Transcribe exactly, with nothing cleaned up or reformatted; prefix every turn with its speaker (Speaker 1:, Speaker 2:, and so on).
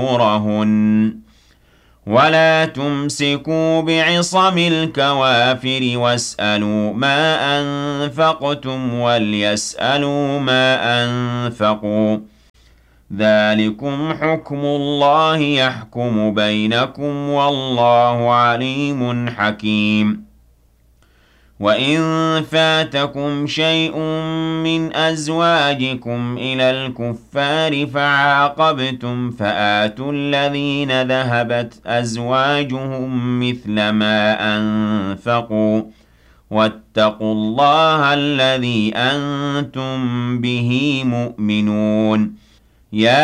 Speaker 1: أجورهن ولا تمسكوا بعصم الكوافر واسألوا ما أنفقتم وليسألوا ما أنفقوا ذلكم حكم الله يحكم بينكم والله عليم حكيم وَإِن فَاتَكُمْ شَيْءٌ مِّنْ أَزْوَاجِكُمْ إِلَى الْكُفَّارِ فَعَاقَبْتُمْ فَآتُوا الَّذِينَ ذَهَبَتْ أَزْوَاجُهُم مِّثْلَ مَا أَنفَقُوا وَاتَّقُوا اللَّهَ الَّذِي أَنتُم بِهِ مُؤْمِنُونَ يَا